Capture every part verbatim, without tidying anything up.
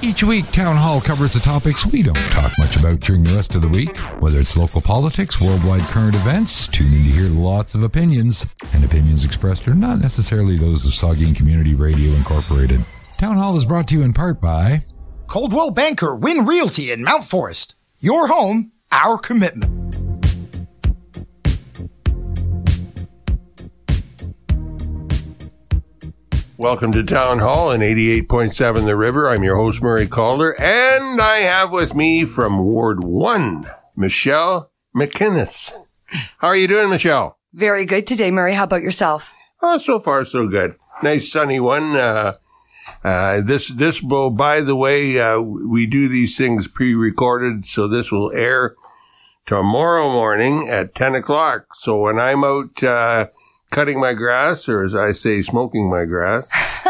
Each week, Town Hall covers the topics we don't talk much about during the rest of the week. Whether it's local politics, worldwide current events, tune in to hear lots of opinions. And opinions expressed are not necessarily those of Saugeen Community Radio Incorporated. Town Hall is brought to you in part by Coldwell Banker Wynn Realty in Mount Forest. Your home, our commitment. Welcome to Town Hall in eighty-eight point seven The River. I'm your host, Murray Calder, and I have with me from Ward one, Michelle McInnes. How are you doing, Michelle? Very good today, Murray. How about yourself? Oh, so far, so good. Nice sunny one. Uh, uh, this, this will, by the way, uh, we do these things pre-recorded, so this will air tomorrow morning at ten o'clock. So when I'm out, uh, cutting my grass, or as I say, smoking my grass,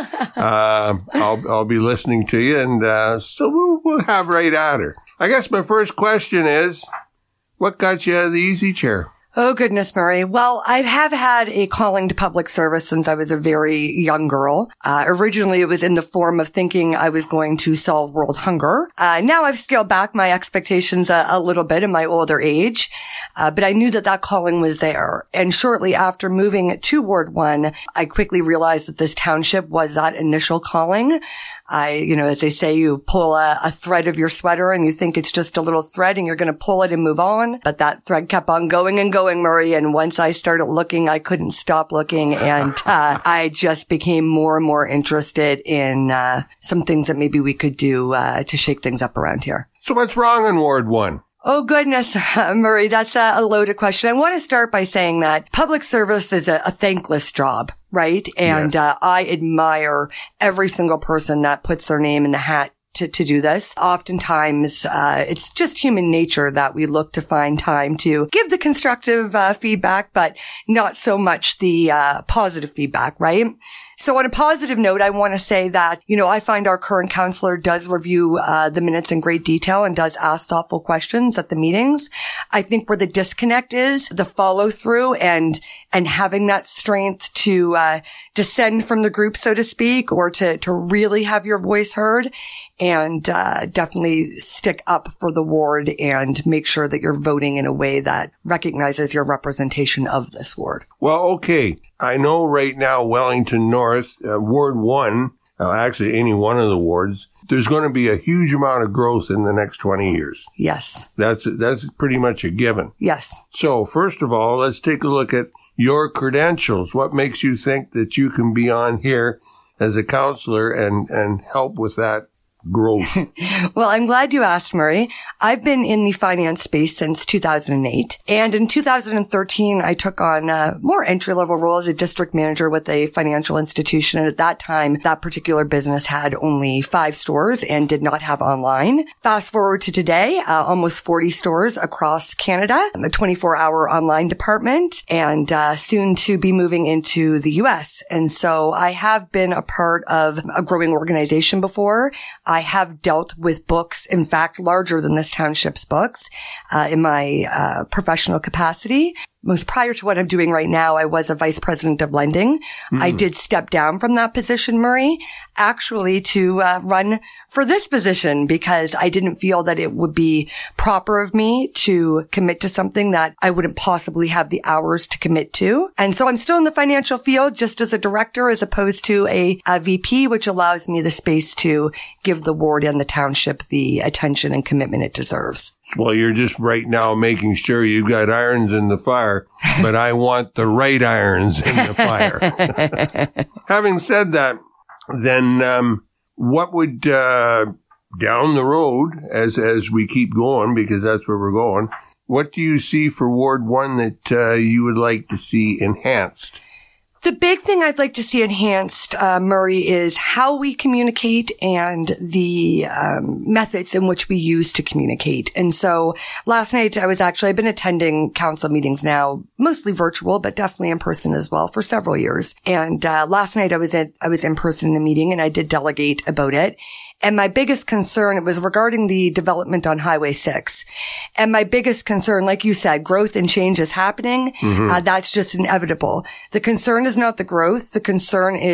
uh, I'll, I'll be listening to you, and, uh, so we'll, we'll have right at her. I guess my first question is, what got you out of the easy chair? Oh, goodness, Murray. Well, I have had a calling to public service since I was a very young girl. Uh, originally, it was in the form of thinking I was going to solve world hunger. Uh, now I've scaled back my expectations a, a little bit in my older age. Uh, but I knew that that calling was there. And shortly after moving to Ward one, I quickly realized that this township was that initial calling. I, you know, as they say, you pull a, a thread of your sweater and you think it's just a little thread and you're going to pull it and move on. But that thread kept on going and going, Murray. And once I started looking, I couldn't stop looking. And, uh, I just became more and more interested in, uh, some things that maybe we could do, uh, to shake things up around here. So what's wrong in Ward one? Oh, goodness, Murray, that's a, a loaded question. I want to start by saying that public service is a, a thankless job, right? And yes. uh, I admire every single person that puts their name in the hat to, to do this. Oftentimes, uh, it's just human nature that we look to find time to give the constructive uh, feedback, but not so much the uh, positive feedback, right? So on a positive note, I want to say that, you know, I find our current counselor does review uh, the minutes in great detail and does ask thoughtful questions at the meetings. I think where the disconnect is, the follow through and and having that strength to uh descend from the group, so to speak, or to to really have your voice heard and uh definitely stick up for the ward and make sure that you're voting in a way that recognizes your representation of this ward. Well, okay. I know right now Wellington North, uh, Ward one, uh, actually any one of the wards, there's going to be a huge amount of growth in the next twenty years. Yes. That's that's pretty much a given. Yes. So first of all, let's take a look at your credentials. What makes you think that you can be on here as a counselor and, and help with that growth? Well, I'm glad you asked, Murray. I've been in the finance space since two thousand eight. And in two thousand thirteen, I took on a more entry-level role as a district manager with a financial institution. And at that time, that particular business had only five stores and did not have online. Fast forward to today, uh, almost forty stores across Canada, a twenty-four hour online department, and uh, soon to be moving into the U S. And so I have been a part of a growing organization before. I have dealt with books, in fact, larger than this township's books, uh, in my, uh, professional capacity. Most prior to what I'm doing right now, I was a vice president of lending. Mm. I did step down from that position, Murray, actually to uh, run for this position because I didn't feel that it would be proper of me to commit to something that I wouldn't possibly have the hours to commit to. And so I'm still in the financial field just as a director as opposed to a, a V P, which allows me the space to give the ward and the township the attention and commitment it deserves. Well, you're just right now making sure you've got irons in the fire, but I want the right irons in the fire. Having said that, then um, what would, uh, down the road, as as we keep going, because that's where we're going, what do you see for Ward one that uh, you would like to see enhanced? The big thing I'd like to see enhanced, uh, Murray, is how we communicate and the um, methods in which we use to communicate. And so last night I was actually, I've been attending council meetings now, mostly virtual, but definitely in person as well for several years. And uh, last night I was at, I was in person in a meeting and I did delegate about it. And my biggest concern, it was regarding the development on Highway six. And my biggest concern, like you said, growth and change is happening. Mm-hmm. Uh, that's just inevitable. The concern is not the growth. The concern is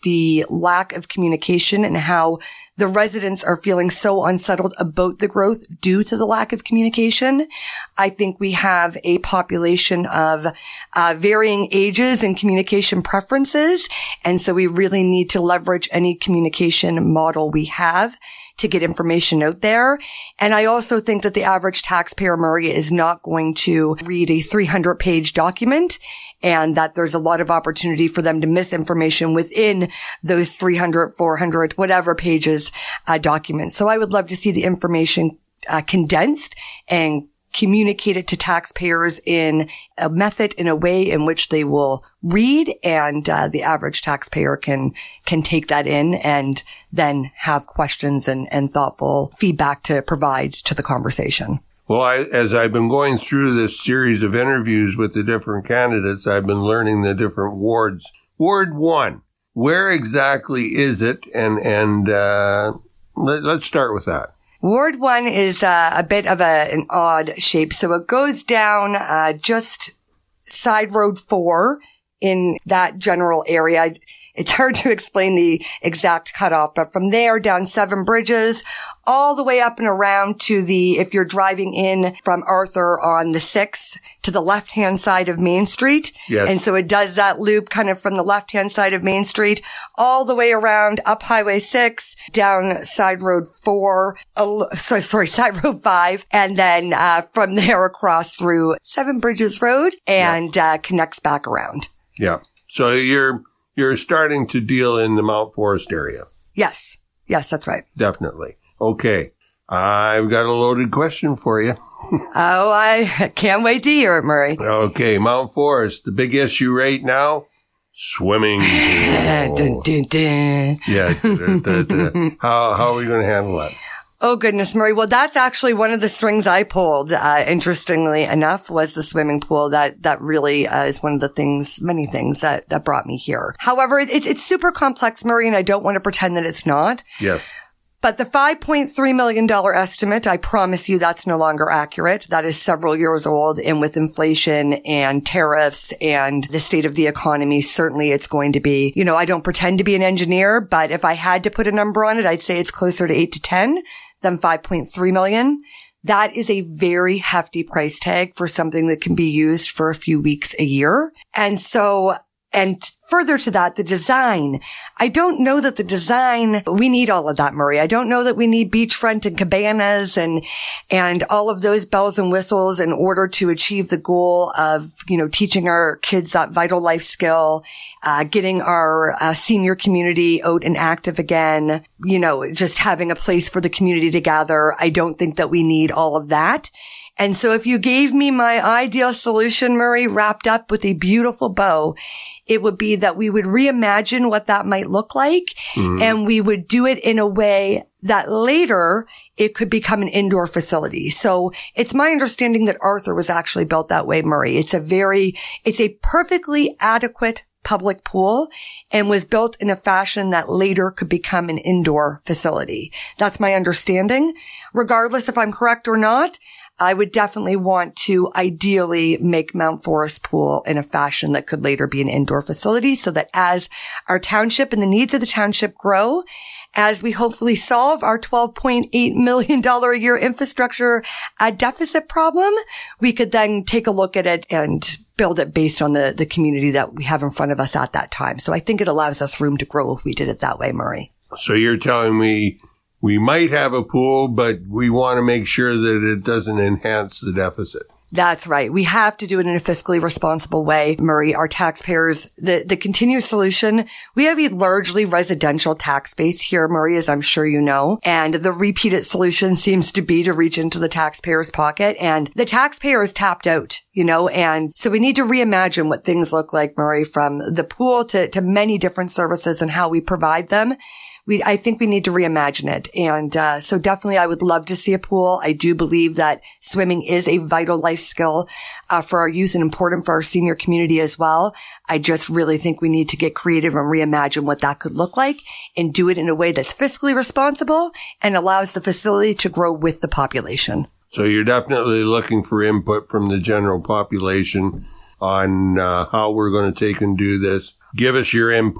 the lack of communication and how the residents are feeling so unsettled about the growth due to the lack of communication. I think we have a population of uh, varying ages and communication preferences. And so we really need to leverage any communication model we have to get information out there. And I also think that the average taxpayer, Murray, is not going to read a three hundred page document, and that there's a lot of opportunity for them to miss information within those three hundred, four hundred, whatever pages uh, documents. So I would love to see the information uh, condensed and communicated to taxpayers in a method, in a way in which they will read, and uh, the average taxpayer can can take that in and then have questions and, and thoughtful feedback to provide to the conversation. Well, I, as I've been going through this series of interviews with the different candidates, I've been learning the different wards. Ward one, where exactly is it? And and uh, let, let's start with that. Ward one is uh, a bit of a, an odd shape. So it goes down uh, just side road four in that general area. It's hard to explain the exact cutoff, but from there down Seven Bridges, all the way up and around to the, if you're driving in from Arthur on the sixth to the left-hand side of Main Street. Yes. And so it does that loop kind of from the left-hand side of Main Street all the way around up Highway six, down side road four, uh, sorry, sorry, side road five, and then uh, from there across through Seven Bridges Road and yeah. uh, connects back around. Yeah. So you're... You're starting to deal in the Mount Forest area. Yes. Yes, that's right. Definitely. Okay. I've got a loaded question for you. Oh, I can't wait to hear it, Murray. Okay. Mount Forest, the big issue right now, swimming pool. dun, dun, dun. Yeah. Da, da, da. How, how are we going to handle that? Oh, goodness, Murray. Well, that's actually one of the strings I pulled, uh, interestingly enough, was the swimming pool. That, that really uh, is one of the things, many things that, that brought me here. However, it, it's super complex, Murray, and I don't want to pretend that it's not. Yes. But the five point three million dollars estimate, I promise you that's no longer accurate. That is several years old. And with inflation and tariffs and the state of the economy, certainly it's going to be, you know, I don't pretend to be an engineer, but if I had to put a number on it, I'd say it's closer to eight to ten than five point three million. That is a very hefty price tag for something that can be used for a few weeks a year. And so, and further to that, the design. I don't know that the design, we need all of that, Murray. I don't know that we need beachfront and cabanas and, and all of those bells and whistles in order to achieve the goal of, you know, teaching our kids that vital life skill, uh, getting our uh, senior community out and active again, you know, just having a place for the community to gather. I don't think that we need all of that. And so if you gave me my ideal solution, Murray, wrapped up with a beautiful bow, it would be that we would reimagine what that might look like. Mm. And we would do it in a way that later it could become an indoor facility. So it's my understanding that Arthur was actually built that way, Murray. It's a very, it's a perfectly adequate public pool and was built in a fashion that later could become an indoor facility. That's my understanding. Regardless if I'm correct or not, I would definitely want to ideally make Mount Forest Pool in a fashion that could later be an indoor facility so that as our township and the needs of the township grow, as we hopefully solve our twelve point eight million dollars a year infrastructure uh, deficit problem, we could then take a look at it and build it based on the, the community that we have in front of us at that time. So I think it allows us room to grow if we did it that way, Murray. So you're telling me we might have a pool, but we want to make sure that it doesn't enhance the deficit. That's right. We have to do it in a fiscally responsible way, Murray. Our taxpayers, the, the continuous solution, we have a largely residential tax base here, Murray, as I'm sure you know. And the repeated solution seems to be to reach into the taxpayer's pocket. And the taxpayer is tapped out, you know, and so we need to reimagine what things look like, Murray, from the pool to, to many different services and how we provide them. We, I think we need to reimagine it. And, uh, so definitely I would love to see a pool. I do believe that swimming is a vital life skill, uh, for our youth and important for our senior community as well. I just really think we need to get creative and reimagine what that could look like and do it in a way that's fiscally responsible and allows the facility to grow with the population. So you're definitely looking for input from the general population on, uh, how we're going to take and do this. Give us your input.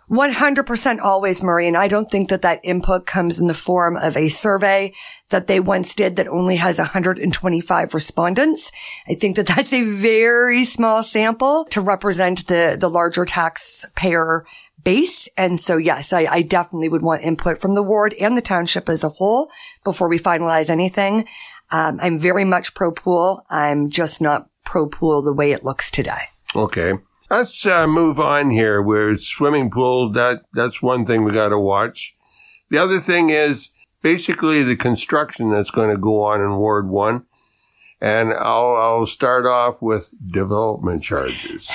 one hundred percent always, Murray. And I don't think that that input comes in the form of a survey that they once did that only has one hundred twenty-five respondents. I think that that's a very small sample to represent the, the larger taxpayer base. And so, yes, I, I definitely would want input from the ward and the township as a whole before we finalize anything. Um, I'm very much pro-pool. I'm just not pro-pool the way it looks today. Okay. Let's uh, move on here. Where swimming pool, that that's one thing we got to watch. The other thing is basically the construction that's going to go on in Ward one. And I'll, I'll start off with development charges.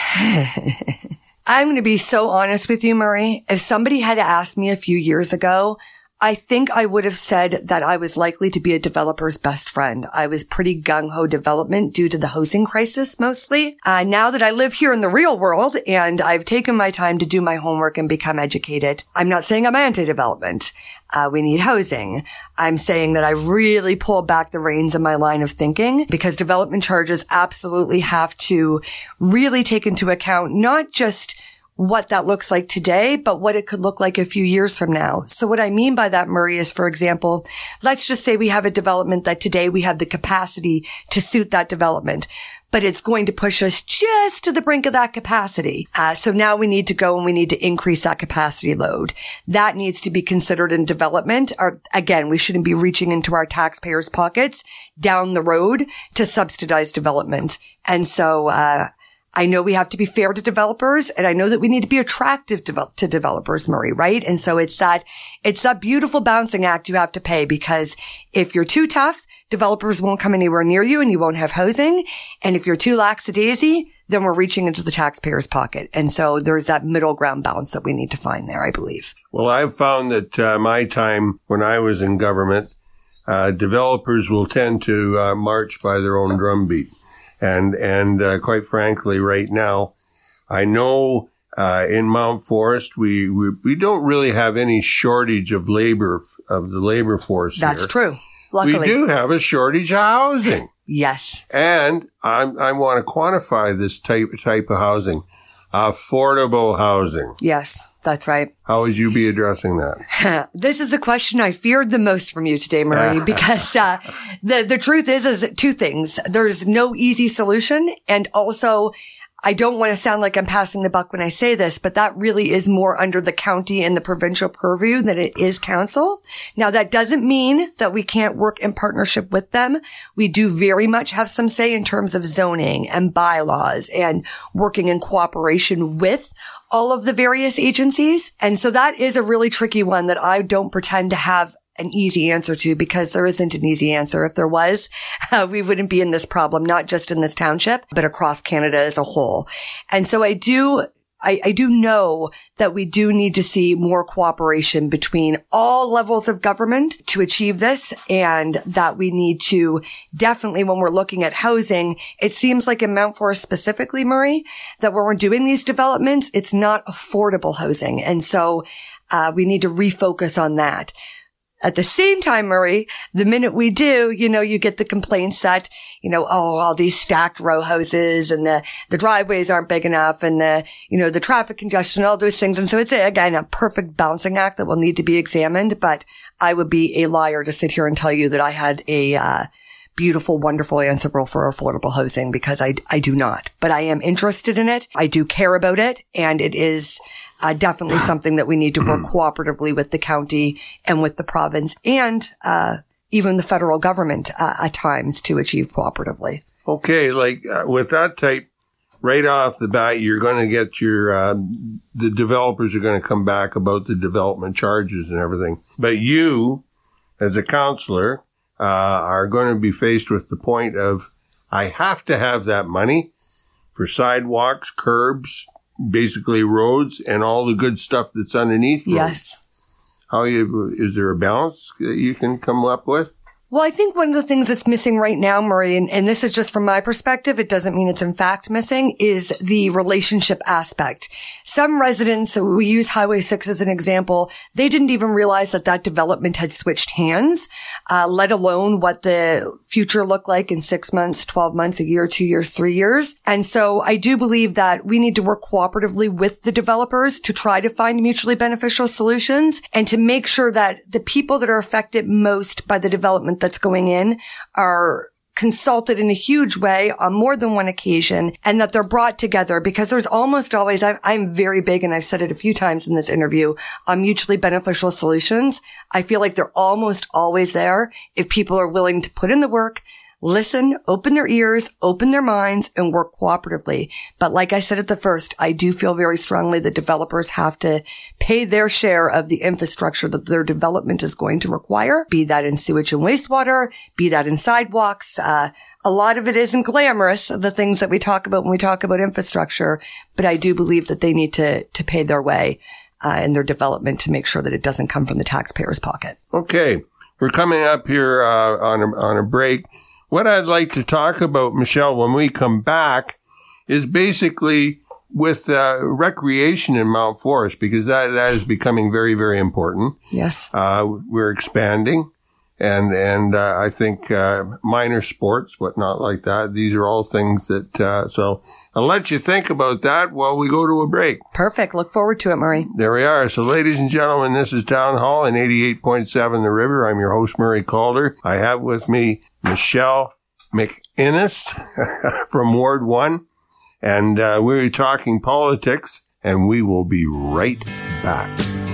I'm going to be so honest with you, Murray. If somebody had asked me a few years ago, I think I would have said that I was likely to be a developer's best friend. I was pretty gung-ho development due to the housing crisis mostly. Uh, now that I live here in the real world and I've taken my time to do my homework and become educated, I'm not saying I'm anti-development. Uh, we need housing. I'm saying that I really pull back the reins in my line of thinking because development charges absolutely have to really take into account not just what that looks like today, but what it could look like a few years from now. So what I mean by that, Murray, is, for example, let's just say we have a development that today we have the capacity to suit that development, but it's going to push us just to the brink of that capacity. Uh, so now we need to go and we need to increase that capacity load. That needs to be considered in development. Or again, we shouldn't be reaching into our taxpayers' pockets down the road to subsidize development. And so, uh, I know we have to be fair to developers, and I know that we need to be attractive to, to developers, Murray, right? And so it's that, it's that beautiful balancing act you have to pay, because if you're too tough, developers won't come anywhere near you and you won't have housing. And if you're too lackadaisy, then we're reaching into the taxpayer's pocket. And so there's that middle ground balance that we need to find there, I believe. Well, I've found that uh, my time when I was in government, uh, developers will tend to uh, march by their own drumbeat. And, and, uh, quite frankly, right now, I know, uh, in Mount Forest, we, we, we don't really have any shortage of labor, of the labor force here. That's true. Luckily. We do have a shortage of housing. Yes. And I'm, I want to quantify this type, type of housing. Affordable housing. Yes, that's right. How would you be addressing that? This is the question I feared the most from you today, Murray, because uh, the the truth is, is two things. There's no easy solution, and also I don't want to sound like I'm passing the buck when I say this, but that really is more under the county and the provincial purview than it is council. Now, that doesn't mean that we can't work in partnership with them. We do very much have some say in terms of zoning and bylaws and working in cooperation with all of the various agencies. And so that is a really tricky one that I don't pretend to have an easy answer to, because there isn't an easy answer. If there was, uh, we wouldn't be in this problem, not just in this township, but across Canada as a whole. And so I do, I, I do know that we do need to see more cooperation between all levels of government to achieve this, and that we need to definitely, when we're looking at housing, it seems like in Mount Forest specifically, Murray, that when we're doing these developments, it's not affordable housing. And so, uh, we need to refocus on that. At the same time, Murray, the minute we do, you know, you get the complaints that, you know, oh, all these stacked row houses and the, the driveways aren't big enough and the, you know, the traffic congestion, all those things. And so it's, again, a perfect balancing act that will need to be examined. But I would be a liar to sit here and tell you that I had a, uh, beautiful, wonderful answer for affordable housing, because I, I do not. But I am interested in it. I do care about it. And it is uh, definitely something that we need to work cooperatively with the county and with the province and uh, even the federal government uh, at times to achieve cooperatively. Okay, like uh, with that type, right off the bat, you're going to get your, uh, the developers are going to come back about the development charges and everything. But you, as a councillor, Uh, are going to be faced with the point of, I have to have that money for sidewalks, curbs, basically roads, and all the good stuff that's underneath roads. Yes. How you, is there a balance that you can come up with? Well, I think one of the things that's missing right now, Murray, and, and this is just from my perspective, it doesn't mean it's in fact missing, is the relationship aspect. Some residents, we use Highway six as an example, they didn't even realize that that development had switched hands, uh, let alone what the future looked like in six months, twelve months, a year, two years, three years. And so I do believe that we need to work cooperatively with the developers to try to find mutually beneficial solutions and to make sure that the people that are affected most by the development that's going in are consulted in a huge way on more than one occasion, and that they're brought together, because there's almost always, I'm, I'm very big, and I've said it a few times in this interview, on mutually beneficial solutions. I feel like they're almost always there if people are willing to put in the work, listen, open their ears, open their minds, and work cooperatively. But like I said at the first, I do feel very strongly that developers have to pay their share of the infrastructure that their development is going to require, be that in sewage and wastewater, be that in sidewalks. Uh, a lot of it isn't glamorous, the things that we talk about when we talk about infrastructure, but I do believe that they need to, to pay their way uh, in their development to make sure that it doesn't come from the taxpayer's pocket. Okay. We're coming up here uh, on a, on a break. What I'd like to talk about, Michelle, when we come back is basically with uh, recreation in Mount Forest, because that, that is becoming very, very important. Yes. Uh, we're expanding, and and uh, I think uh, minor sports, whatnot like that, these are all things that, uh, so I'll let you think about that while we go to a break. Perfect. Look forward to it, Murray. There we are. So, ladies and gentlemen, this is Town Hall in eighty-eight point seven The River. I'm your host, Murray Calder. I have with me Michelle McInnes from Ward one, and uh, we're talking politics, and we will be right back.